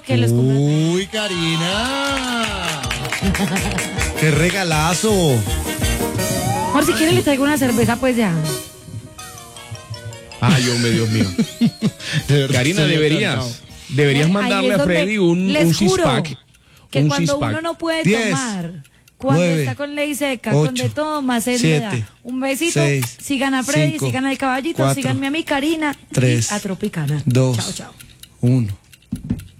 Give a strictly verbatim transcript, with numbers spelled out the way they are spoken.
Que los compra- Uy, Karina. ¡Qué regalazo! Amor, si quiere le traigo una cerveza, pues ya. Ay, hombre, Dios mío. De verdad, Karina, estoy deberías. encantado. Deberías Ahí mandarle es a donde Freddy un, les un juro six-pack. que Un cuando six-pack. uno no puede Diez, tomar, cuando nueve, está con ley seca, ocho, con de todo, más él le da siete, un besito. seis, Sigan a Freddy, cinco, sigan al caballito, cuatro, síganme a mi Karina tres, y a Tropicana. dos, Chao, chao. uno.